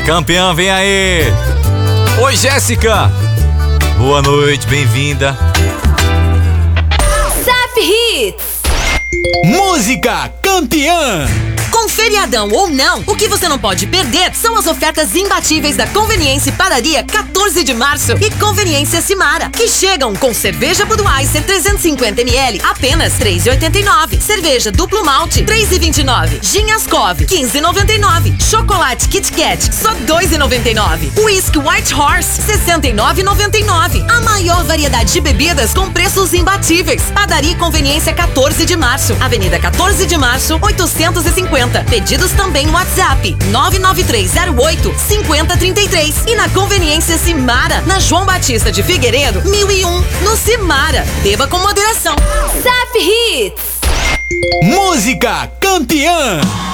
campeã, vem aí! Oi, Jéssica! Boa noite, bem-vinda. Zap Hits! Música campeã! Com feriadão ou não, o que você não pode perder são as ofertas imbatíveis da Conveniência Padaria 14 de março e Conveniência Simara, que chegam com cerveja Budweiser 350ml, apenas R$ 3,89. Cerveja duplo malte, R$ 3,29. Gin Ascov, R$ 15,99. Chocolate Kit Kat, só R$ 2,99. Whisky White Horse, R$ 69,99. A maior variedade de bebidas com preços imbatíveis. Padaria e Conveniência 14 de março, Avenida 14 de março, 850. Pedidos também no WhatsApp 99308-5033 e na Conveniência Simara, na João Batista de Figueiredo, 1001, no Simara. Beba com moderação. Zap Hits! Música campeã!